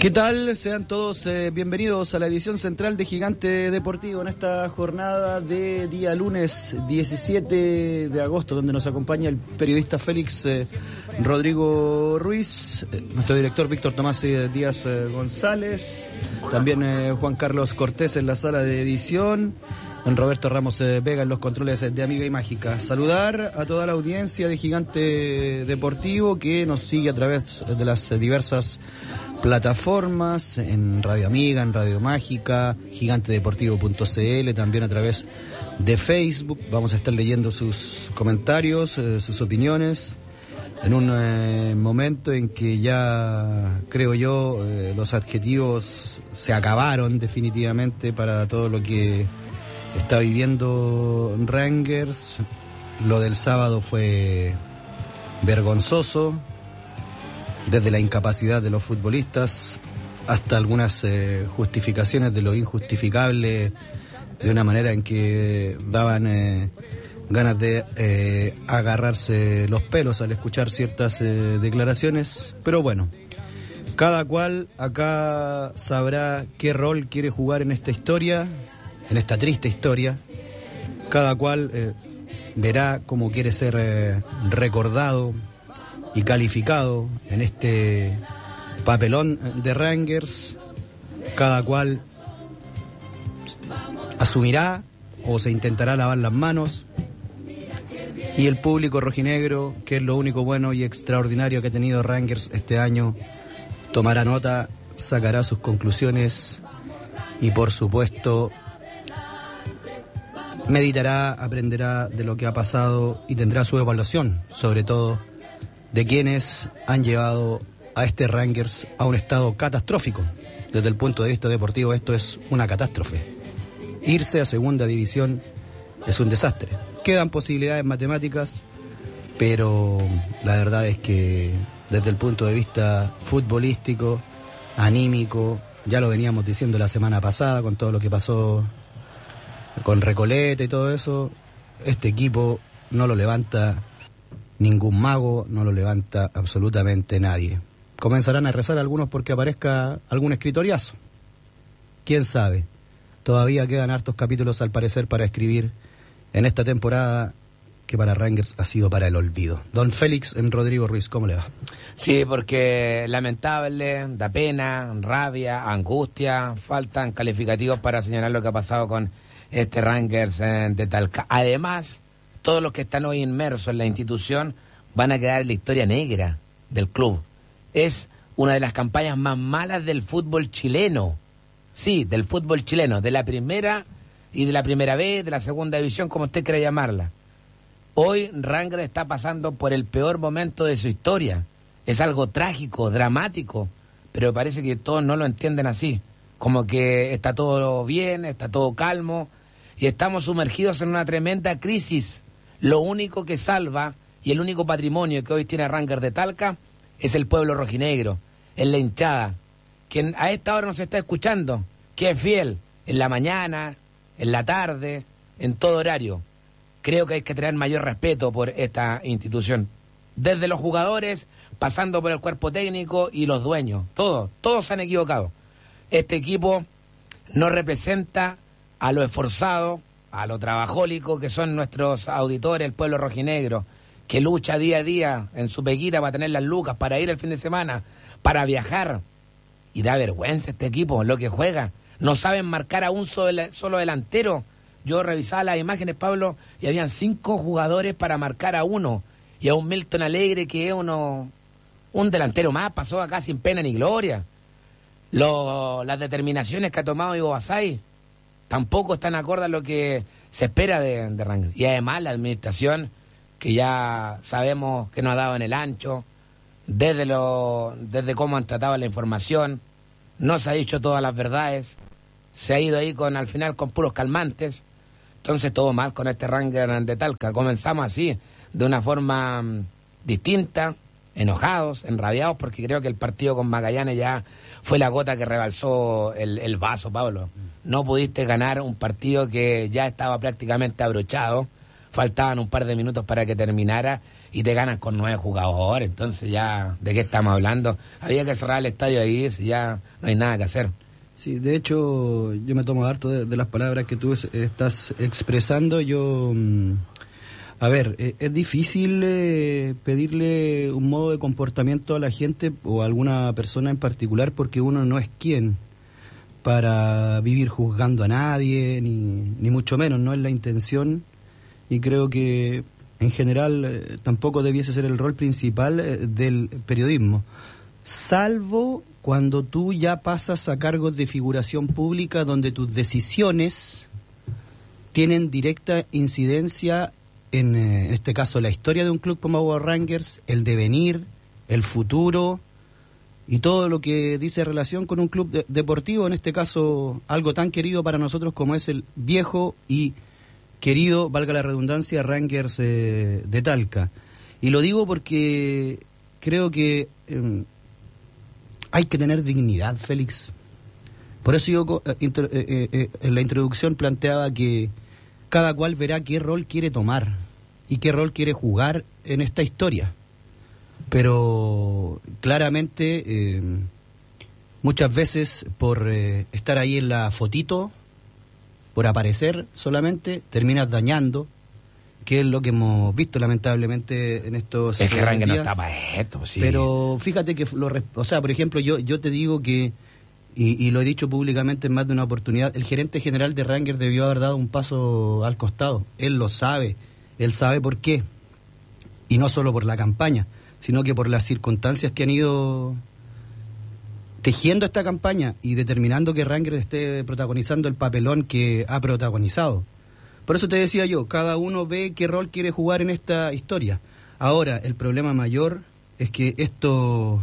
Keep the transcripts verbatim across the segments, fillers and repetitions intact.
¿Qué tal? Sean todos eh, bienvenidos a la edición central de Gigante Deportivo en esta jornada de día lunes diecisiete de agosto, donde nos acompaña el periodista Félix eh, Rodrigo Ruiz, eh, nuestro director Víctor Tomás eh, Díaz eh, González, también eh, Juan Carlos Cortés en la sala de edición, don Roberto Ramos eh, Vega en los controles eh, de Amiga y Mágica. Saludar a toda la audiencia de Gigante Deportivo que nos sigue a través de las eh, diversas plataformas, en Radio Amiga, en Radio Mágica, gigante deportivo punto c l, también a través de Facebook. Vamos a estar leyendo sus comentarios, eh, sus opiniones, en un eh, momento en que ya, creo yo, eh, los adjetivos se acabaron definitivamente para todo lo que está viviendo Rangers. Lo del sábado fue vergonzoso, desde la incapacidad de los futbolistas hasta algunas eh, justificaciones de lo injustificable, de una manera en que daban eh, ganas de eh, agarrarse los pelos al escuchar ciertas eh, declaraciones. Pero bueno, cada cual acá sabrá qué rol quiere jugar en esta historia, en esta triste historia. Cada cual eh, verá cómo quiere ser eh, recordado y calificado en este papelón de Rangers. Cada cual asumirá o se intentará lavar las manos, y el público rojinegro, que es lo único bueno y extraordinario que ha tenido Rangers este año, tomará nota, sacará sus conclusiones y por supuesto meditará, aprenderá de lo que ha pasado y tendrá su evaluación, sobre todo de quienes han llevado a este Rangers a un estado catastrófico. Desde el punto de vista deportivo, esto es una catástrofe. Irse a segunda división es un desastre. Quedan posibilidades matemáticas, pero la verdad es que desde el punto de vista futbolístico, anímico, ya lo veníamos diciendo la semana pasada con todo lo que pasó con Recoleta y todo eso, este equipo no lo levanta ningún mago, no lo levanta absolutamente nadie. Comenzarán a rezar algunos porque aparezca algún escritoriazo. ¿Quién sabe? Todavía quedan hartos capítulos al parecer para escribir en esta temporada que para Rangers ha sido para el olvido. Don Félix en Rodrigo Ruiz, ¿cómo le va? Sí, porque lamentable, da pena, rabia, angustia, faltan calificativos para señalar lo que ha pasado con este Rangers de Talca. Además, todos los que están hoy inmersos en la institución van a quedar en la historia negra del club. Es una de las campañas más malas del fútbol chileno. Sí, del fútbol chileno, de la primera y de la primera B, de la segunda división, como usted quiera llamarla. Hoy Rangers está pasando por el peor momento de su historia. Es algo trágico, dramático, pero parece que todos no lo entienden así. Como que está todo bien, está todo calmo, y estamos sumergidos en una tremenda crisis. Lo único que salva y el único patrimonio que hoy tiene Rangers de Talca es el pueblo rojinegro, es la hinchada, quien a esta hora nos está escuchando, que es fiel en la mañana, en la tarde, en todo horario. Creo que hay que tener mayor respeto por esta institución, desde los jugadores, pasando por el cuerpo técnico y los dueños, todos, todos se han equivocado. Este equipo no representa a lo esforzado, a lo trabajólico que son nuestros auditores, el pueblo rojinegro, que lucha día a día en su peguita para tener las lucas, para ir el fin de semana, para viajar. Y da vergüenza este equipo, lo que juega. No saben marcar a un solo, solo delantero. Yo revisaba las imágenes, Pablo, y habían cinco jugadores para marcar a uno. Y a un Milton Alegre, que es uno, un delantero más, pasó acá sin pena ni gloria. Lo, las determinaciones que ha tomado Ivo Basay tampoco están acorde a lo que se espera de, de Rangers. Y además la administración, que ya sabemos que nos ha dado en el ancho, desde, lo, desde cómo han tratado la información, no se ha dicho todas las verdades, se ha ido ahí con al final con puros calmantes. Entonces todo mal con este Rangers de Talca. Comenzamos así, de una forma um, distinta, enojados, enrabiados, porque creo que el partido con Magallanes ya fue la gota que rebalsó el, el vaso, Pablo. No pudiste ganar un partido que ya estaba prácticamente abrochado, faltaban un par de minutos para que terminara, y te ganan con nueve jugadores. Entonces ya, ¿de qué estamos hablando? Había que cerrar el estadio ahí, si ya no hay nada que hacer. Sí, de hecho, yo me tomo harto de, de las palabras que tú es, estás expresando. Yo, mm, a ver, eh, es difícil eh, pedirle un modo de comportamiento a la gente o a alguna persona en particular porque uno no es quien para vivir juzgando a nadie, ni, ni mucho menos, no es la intención. Y creo que en general eh, tampoco debiese ser el rol principal eh, del periodismo, salvo cuando tú ya pasas a cargos de figuración pública donde tus decisiones tienen directa incidencia en, eh, en este caso, la historia de un club como Power Rangers, el devenir, el futuro y todo lo que dice relación con un club de, deportivo, en este caso algo tan querido para nosotros como es el viejo y querido, valga la redundancia, Rangers eh, de Talca. Y lo digo porque creo que eh, hay que tener dignidad, Félix. Por eso yo eh, inter, eh, eh, en la introducción planteaba que cada cual verá qué rol quiere tomar y qué rol quiere jugar en esta historia. Pero claramente, eh, muchas veces por eh, estar ahí en la fotito, por aparecer solamente, terminas dañando, que es lo que hemos visto lamentablemente en estos es que días. Ranger no está para esto, sí. Pero fíjate que, lo, o sea, por ejemplo, yo yo te digo que, y, y lo he dicho públicamente en más de una oportunidad, el gerente general de Ranger debió haber dado un paso al costado. Él lo sabe, él sabe por qué. Y no solo por la campaña, sino que por las circunstancias que han ido tejiendo esta campaña y determinando que Ranger esté protagonizando el papelón que ha protagonizado. Por eso te decía yo, cada uno ve qué rol quiere jugar en esta historia. Ahora, el problema mayor es que esto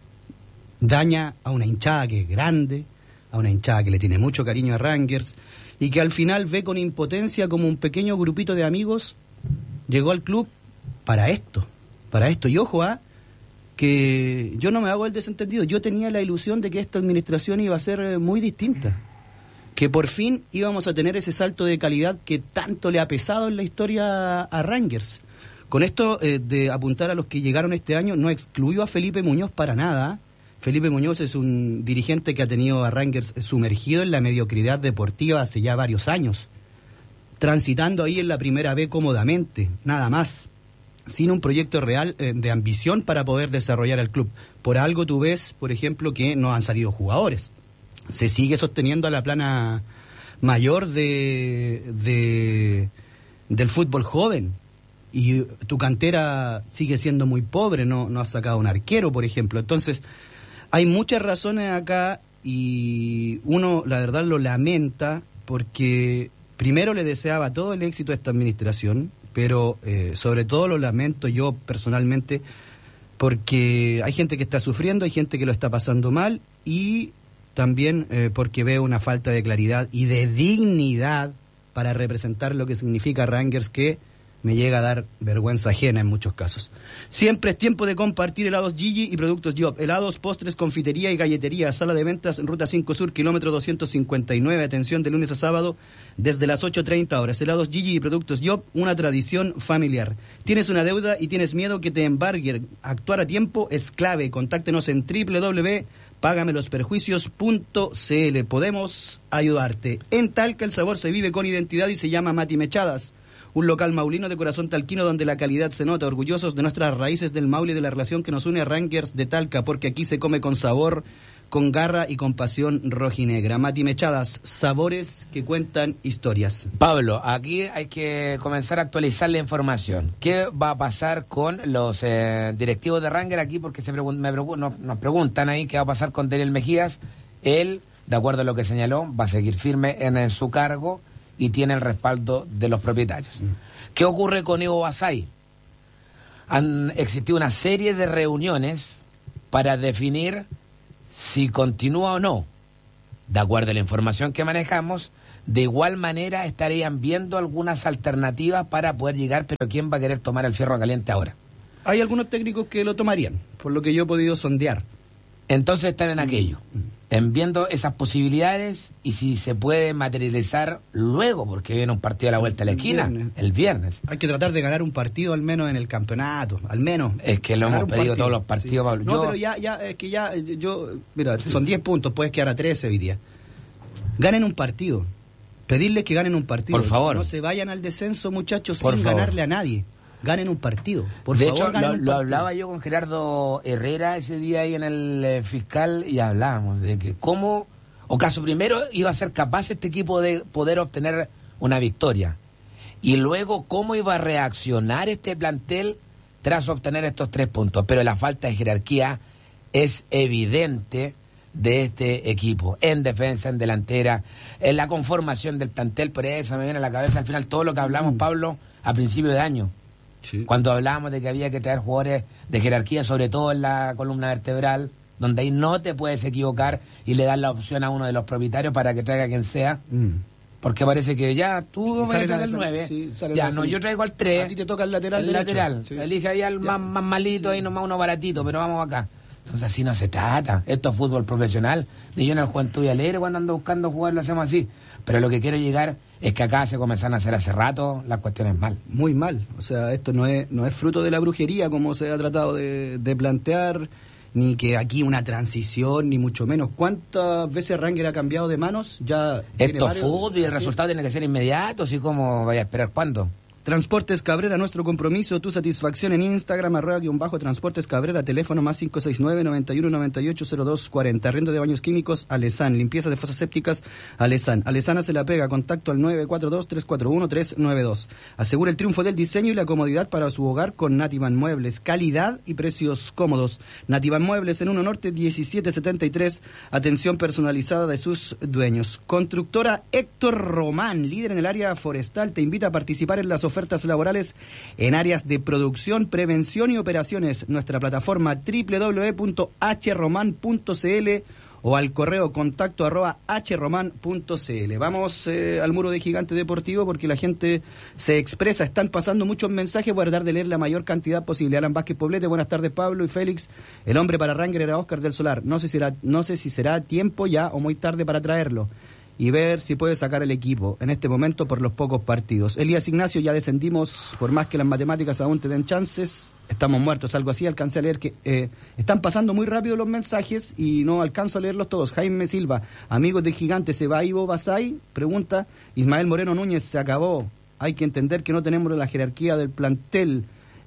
daña a una hinchada que es grande, a una hinchada que le tiene mucho cariño a Rangers, y que al final ve con impotencia como un pequeño grupito de amigos llegó al club para esto, para esto. Y ojo, ¿ah? que yo no me hago el desentendido, yo tenía la ilusión de que esta administración iba a ser muy distinta, que por fin íbamos a tener ese salto de calidad que tanto le ha pesado en la historia a Rangers. Con esto eh, de apuntar a los que llegaron este año, no excluyo a Felipe Muñoz para nada. Felipe Muñoz es un dirigente que ha tenido a Rangers sumergido en la mediocridad deportiva hace ya varios años, transitando ahí en la primera B cómodamente, nada más, sin un proyecto real eh, de ambición para poder desarrollar el club. Por algo tú ves, por ejemplo, que no han salido jugadores. Se sigue sosteniendo a la plana mayor de, de del fútbol joven. Y tu cantera sigue siendo muy pobre, no, no has sacado un arquero, por ejemplo. Entonces, hay muchas razones acá y uno, la verdad, lo lamenta porque primero le deseaba todo el éxito a esta administración, pero eh, sobre todo lo lamento yo personalmente porque hay gente que está sufriendo, hay gente que lo está pasando mal y también eh, porque veo una falta de claridad y de dignidad para representar lo que significa Rangers, que me llega a dar vergüenza ajena en muchos casos. Siempre es tiempo de compartir helados Gigi y productos Job. Helados, postres, confitería y galletería. Sala de ventas, Ruta cinco Sur, kilómetro doscientos cincuenta y nueve. Atención de lunes a sábado desde las ocho treinta horas. Helados Gigi y productos Job, una tradición familiar. ¿Tienes una deuda y tienes miedo que te embarguen? Actuar a tiempo es clave. Contáctenos en doble u doble u doble u punto págame los perjuicios punto c l. Podemos ayudarte. En Talca el sabor se vive con identidad y se llama Mati Mechadas. Un local maulino de corazón talquino donde la calidad se nota, orgullosos de nuestras raíces del Maule y de la relación que nos une a Rangers de Talca, porque aquí se come con sabor, con garra y con pasión rojinegra. Mati Mechadas, sabores que cuentan historias. Pablo, aquí hay que comenzar a actualizar la información. ¿Qué va a pasar con los eh, directivos de Rangers aquí? Porque se pregun- me pregun- nos, nos preguntan ahí qué va a pasar con Daniel Mejías. Él, de acuerdo a lo que señaló, va a seguir firme en, en su cargo y tiene el respaldo de los propietarios. Mm. ¿Qué ocurre con Ivo Basay? Han existido una serie de reuniones para definir si continúa o no. De acuerdo a la información que manejamos, de igual manera estarían viendo algunas alternativas para poder llegar, pero ¿quién va a querer tomar el fierro caliente ahora? Hay algunos técnicos que lo tomarían, por lo que yo he podido sondear. Entonces están en aquello. Mm. en viendo esas posibilidades y si se puede materializar luego, porque viene un partido a la vuelta de la esquina, el viernes. el viernes. Hay que tratar de ganar un partido al menos en el campeonato, al menos. Es que lo hemos pedido partido. todos los partidos, sí. Pablo. No, yo... pero ya, ya, es que ya, yo, mira, sí. son diez puntos, puedes quedar a trece hoy día. Ganen un partido, pedirles que ganen un partido. Por favor. No se vayan al descenso, muchachos, Por sin favor. ganarle a nadie. Ganen un partido, por de favor. De hecho, lo, lo hablaba yo con Gerardo Herrera ese día ahí en el eh, fiscal y hablábamos de que cómo, o caso primero, iba a ser capaz este equipo de poder obtener una victoria. Y luego, cómo iba a reaccionar este plantel tras obtener estos tres puntos. Pero la falta de jerarquía es evidente de este equipo, en defensa, en delantera, en la conformación del plantel. Por eso me viene a la cabeza al final todo lo que hablamos, mm. Pablo, a principio de año. Sí. Cuando hablábamos de que había que traer jugadores de jerarquía, sobre todo en la columna vertebral, donde ahí no te puedes equivocar y le das la opción a uno de los propietarios para que traiga a quien sea. Mm. Porque parece que ya tú me traes el nueve, sí, ya no, yo traigo al tres. A ti te toca el lateral El derecho. lateral, sí. Elige ahí al más, más malito, sí. Ahí nomás uno baratito, pero vamos acá. Entonces así no se trata. Esto es fútbol profesional. Ni yo en el Juventud y Alegre cuando ando buscando jugar lo hacemos así. Pero lo que quiero llegar es que acá se comenzaron a hacer hace rato las cuestiones mal. Muy mal. O sea, esto no es, no es fruto de la brujería como se ha tratado de, de plantear, ni que aquí una transición, ni mucho menos. ¿Cuántas veces Ranger ha cambiado de manos? Ya esto es fútbol y el resultado tiene que ser inmediato, así como vaya a esperar cuándo. Transportes Cabrera, nuestro compromiso, tu satisfacción en Instagram, arroba guión bajo Transportes Cabrera, teléfono más cinco seis nueve, noventa y uno, noventa y ocho, cero dos cuarenta. Arriendo de baños químicos, Alesan. Limpieza de fosas sépticas, Alesan. Alesana se la pega, contacto al nueve cuatro dos, tres cuatro uno, tres nueve dos. Asegura el triunfo del diseño y la comodidad para su hogar con Nativan Muebles. Calidad y precios cómodos. Nativan Muebles en uno Norte diecisiete setenta y tres. Atención personalizada de sus dueños. Constructora Héctor Román, líder en el área forestal, te invita a participar en las ofertas ofertas laborales en áreas de producción, prevención y operaciones. Nuestra plataforma doble u doble u doble u punto h roman punto c l o al correo contacto arroba h roman punto c l. Vamos eh, al muro de Gigante Deportivo porque la gente se expresa. Están pasando muchos mensajes. Voy a tratar de leer la mayor cantidad posible. Alan Vázquez Poblete, buenas tardes Pablo y Félix. El hombre para Ranger era Oscar del Solar. No sé si será, no sé si será tiempo ya o muy tarde para traerlo y ver si puede sacar el equipo en este momento por los pocos partidos. Elías Ignacio, ya descendimos, por más que las matemáticas aún te den chances, estamos muertos, algo así. Alcancé a leer que eh, están pasando muy rápido los mensajes y no alcanzo a leerlos todos. Jaime Silva, amigos de Gigante, ¿se va Ivo Basay? Pregunta. Ismael Moreno Núñez, se acabó. Hay que entender que no tenemos la jerarquía del plantel.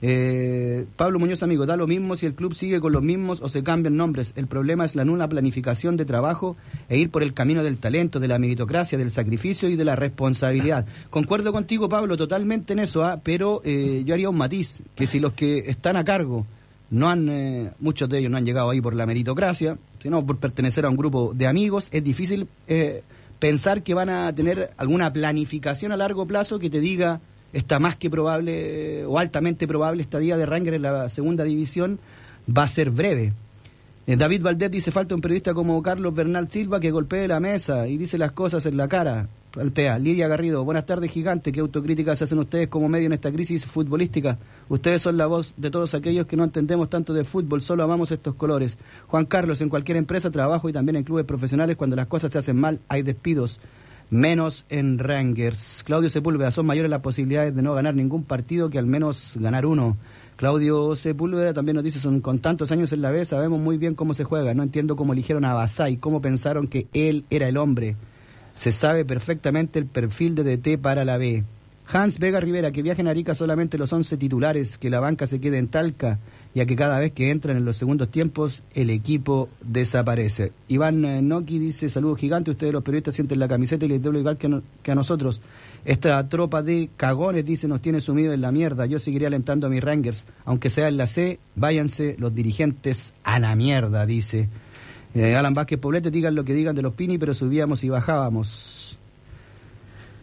Eh, Pablo Muñoz, amigo, da lo mismo si el club sigue con los mismos o se cambian nombres. El problema es la nula planificación de trabajo e ir por el camino del talento, de la meritocracia, del sacrificio y de la responsabilidad. Concuerdo contigo, Pablo, totalmente en eso, ¿eh? Pero eh, yo haría un matiz, que si los que están a cargo no han, eh, muchos de ellos no han llegado ahí por la meritocracia, sino por pertenecer a un grupo de amigos, es difícil eh, pensar que van a tener alguna planificación a largo plazo que te diga está más que probable o altamente probable estadía de Ranger en la segunda división, va a ser breve. Eh, David Valdés dice, falta un periodista como Carlos Bernal Silva que golpee la mesa y dice las cosas en la cara. Altea. Lidia Garrido, buenas tardes Gigante, ¿qué autocrítica se hacen ustedes como medio en esta crisis futbolística? Ustedes son la voz de todos aquellos que no entendemos tanto de fútbol, solo amamos estos colores. Juan Carlos, en cualquier empresa trabajo y también en clubes profesionales, cuando las cosas se hacen mal hay despidos. Menos en Rangers. Claudio Sepúlveda, son mayores las posibilidades de no ganar ningún partido que al menos ganar uno. Claudio Sepúlveda también nos dice, son con tantos años en la B, sabemos muy bien cómo se juega. No entiendo cómo eligieron a Basay, cómo pensaron que él era el hombre. Se sabe perfectamente el perfil de D T para la B. Hans Vega Rivera, que viajen a Arica solamente los once titulares, que la banca se quede en Talca, ya que cada vez que entran en los segundos tiempos, el equipo desaparece. Iván eh, Noki dice, saludos Gigante, ustedes los periodistas sienten la camiseta y les doble igual que, no, que a nosotros. Esta tropa de cagones, dice, nos tiene sumido en la mierda. Yo seguiré alentando a mis Rangers, aunque sea en la C, váyanse los dirigentes a la mierda, dice. Eh, Alan Vázquez Poblete, digan lo que digan de los Pini, pero subíamos y bajábamos.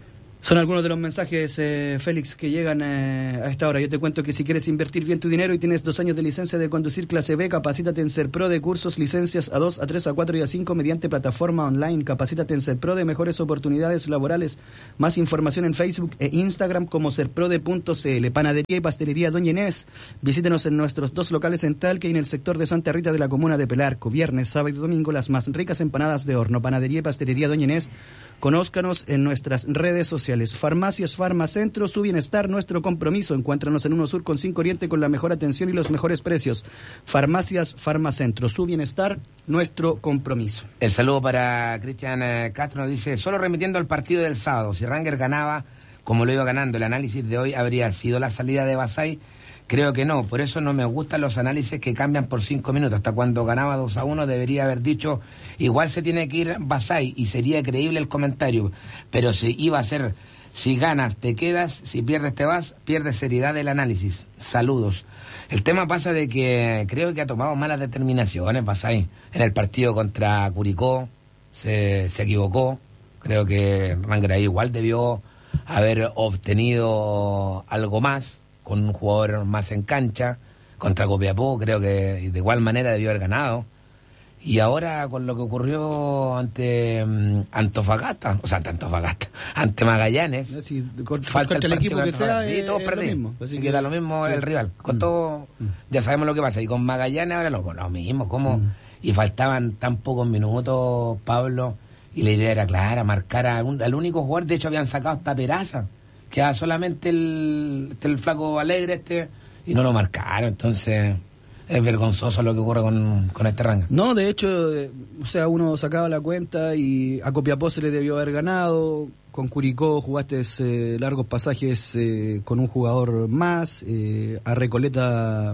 Son algunos de los mensajes, eh, Félix, que llegan eh, a esta hora. Yo te cuento que si quieres invertir bien tu dinero y tienes dos años de licencia de conducir clase B, capacítate en SERPRO de cursos, licencias A dos, A tres, A cuatro y A cinco mediante plataforma online. Capacítate en SERPRO de mejores oportunidades laborales. Más información en Facebook e Instagram como serprode punto c l. Panadería y pastelería Doña Inés. Visítenos en nuestros dos locales en Talca y en el sector de Santa Rita de la comuna de Pelarco. Viernes, sábado y domingo las más ricas empanadas de horno. Panadería y pastelería Doña Inés. Conózcanos en nuestras redes sociales. Farmacias Farmacentro, su bienestar, nuestro compromiso. Encuéntranos en Uno Sur con cinco Oriente con la mejor atención y los mejores precios. Farmacias Farmacentro, su bienestar, nuestro compromiso. El saludo para Cristian eh, Castro, nos dice, solo remitiendo al partido del sábado, si Rangers ganaba como lo iba ganando, el análisis de hoy habría sido la salida de Basay. Creo que no, por eso no me gustan los análisis que cambian por cinco minutos. Hasta cuando ganaba dos a uno debería haber dicho, igual se tiene que ir Basay y sería creíble el comentario. Pero si iba a ser, si ganas te quedas, si pierdes te vas, pierdes seriedad del análisis. Saludos. El tema pasa de que creo que ha tomado malas determinaciones Basay. En el partido contra Curicó se, se equivocó. Creo que Rangers ahí igual debió haber obtenido algo más, con un jugador más en cancha. Contra Copiapó creo que de igual manera debió haber ganado. Y ahora con lo que ocurrió ante um, Antofagasta, o sea, ante Antofagasta, ante Magallanes, sí, con, falta el, el equipo que sea, y todos perdimos, así que da lo mismo sí. El rival. Con mm. todo, mm. ya sabemos lo que pasa. Y con Magallanes ahora lo, lo mismo, como mm. y faltaban tan pocos minutos, Pablo, y la idea era clara, marcar a un, al único jugador. De hecho habían sacado hasta Peraza, queda solamente el, este, el flaco Alegre este, y no lo marcaron. Entonces es vergonzoso lo que ocurre con, con este Rangers. No, de hecho, eh, o sea, uno sacaba la cuenta y a Copiapó se le debió haber ganado. Con Curicó jugaste eh, largos pasajes eh, con un jugador más. Eh, a Recoleta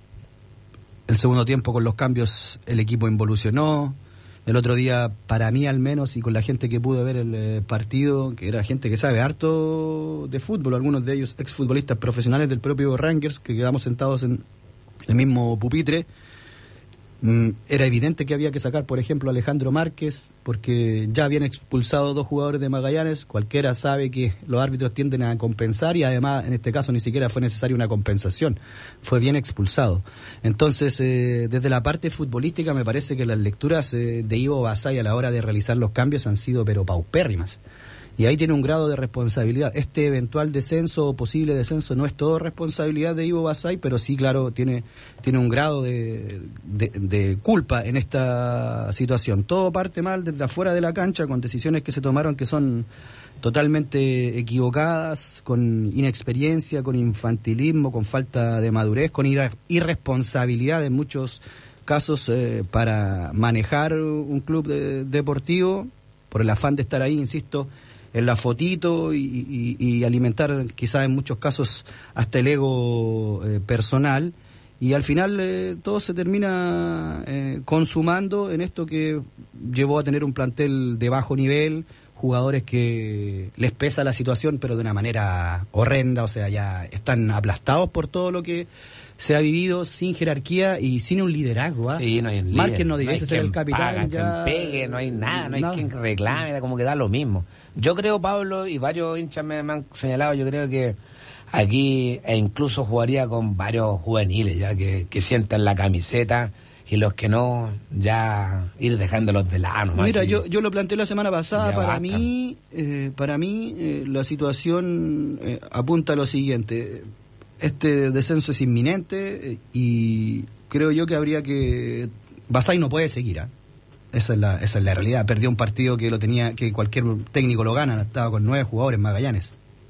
el segundo tiempo con los cambios el equipo involucionó. El otro día, para mí al menos, y con la gente que pude ver el eh, partido, que era gente que sabe harto de fútbol, algunos de ellos exfutbolistas profesionales del propio Rangers, que quedamos sentados en el mismo pupitre, mm, era evidente que había que sacar, por ejemplo, a Alejandro Márquez, porque ya habían expulsado dos jugadores de Magallanes. Cualquiera sabe que los árbitros tienden a compensar y además en este caso ni siquiera fue necesaria una compensación, fue bien expulsado. Entonces, eh, desde la parte futbolística me parece que las lecturas eh, de Ivo Basay a la hora de realizar los cambios han sido pero paupérrimas. Y ahí tiene un grado de responsabilidad. Este eventual descenso o posible descenso no es todo responsabilidad de Ivo Basay, pero sí, claro, tiene, tiene un grado de, de, de culpa en esta situación. Todo parte mal desde afuera de la cancha, con decisiones que se tomaron que son totalmente equivocadas, con inexperiencia, con infantilismo, con falta de madurez, con ir- irresponsabilidad en muchos casos eh, para manejar un club de, deportivo, por el afán de estar ahí, insisto, en la fotito y, y, y alimentar quizás en muchos casos hasta el ego eh, personal, y al final eh, todo se termina eh, consumando en esto que llevó a tener un plantel de bajo nivel, jugadores que les pesa la situación pero de una manera horrenda, o sea, ya están aplastados por todo lo que se ha vivido, sin jerarquía y sin un liderazgo. ¿eh? Sí, no hay un líder. Márquez no debiese no ser el capitán. Paga, ya... quien pegue, no hay nada, no hay nada. quien reclame, como que da lo mismo. Yo creo, Pablo, y varios hinchas me, me han señalado, yo creo que aquí e incluso jugaría con varios juveniles, ya que, que sientan la camiseta, y los que no, ya ir dejándolos de lado. Nomás. Mira, y, yo yo lo planteé la semana pasada, para basta. mí, eh, para mí eh, la situación eh, apunta a lo siguiente. Este descenso es inminente eh, y creo yo que habría que... Basay no puede seguir, ¿eh? Esa es la, esa es la realidad. Perdió un partido que lo tenía, que cualquier técnico lo gana, estaba con nueve jugadores Magallanes.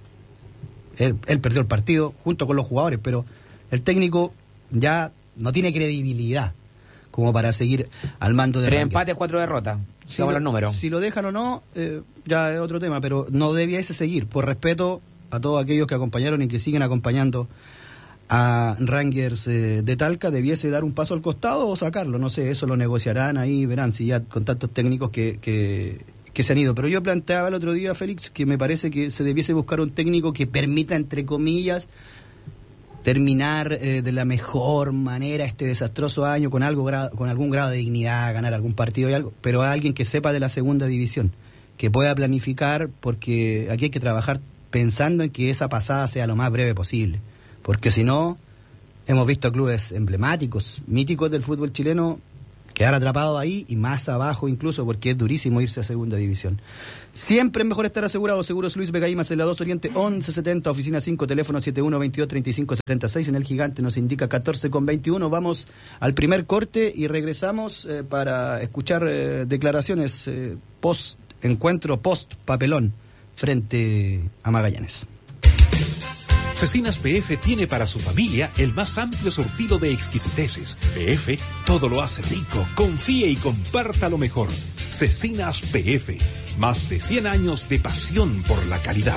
Él, él perdió el partido junto con los jugadores, pero el técnico ya no tiene credibilidad como para seguir al mando de Tres Rangers. empates, cuatro derrotas. Si Sigamos lo, los números. Si lo dejan o no, eh, ya es otro tema, pero no debiese seguir, por respeto a todos aquellos que acompañaron y que siguen acompañando a Rangers eh, de Talca. Debiese dar un paso al costado o sacarlo, no sé, eso lo negociarán ahí, verán si ya con tantos técnicos que, que, que se han ido. Pero yo planteaba el otro día, Félix, que me parece que se debiese buscar un técnico que permita, entre comillas, terminar eh, de la mejor manera este desastroso año con algo gra- con algún grado de dignidad, ganar algún partido y algo, pero a alguien que sepa de la segunda división, que pueda planificar, porque aquí hay que trabajar pensando en que esa pasada sea lo más breve posible, porque si no, hemos visto clubes emblemáticos, míticos del fútbol chileno, quedar atrapados ahí y más abajo incluso, porque es durísimo irse a segunda división. Siempre es mejor estar asegurado. Seguros Luis Vega Imas en la dos Oriente once setenta, oficina cinco, teléfono setenta y uno veintidós treinta y cinco setenta y seis. En el Gigante nos indica catorce con veintiuno. Vamos al primer corte y regresamos eh, para escuchar eh, declaraciones eh, post encuentro, post papelón frente a Magallanes. Cecinas P F tiene para su familia el más amplio surtido de exquisiteces. P F todo lo hace rico. Confíe y comparta lo mejor. Cecinas P F, más de cien años de pasión por la calidad.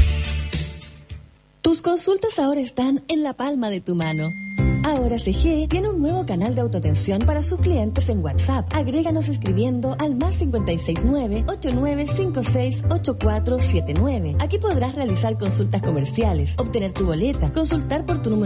Tus consultas ahora están en la palma de tu mano. Ahora C G tiene un nuevo canal de autoatención para sus clientes en WhatsApp. Agréganos escribiendo al más cinco seis nueve, ocho nueve cinco seis, ocho cuatro siete nueve. Aquí podrás realizar consultas comerciales, obtener tu boleta, consultar por tu número